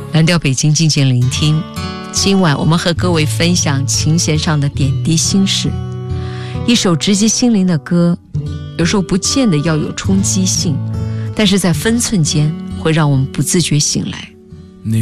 蓝调北京，静静聆听。今晚我们和各位分享琴弦上的点滴心事。一首直击心灵的歌，有时候不见得要有冲击性，但是在分寸间会让我们不自觉醒来。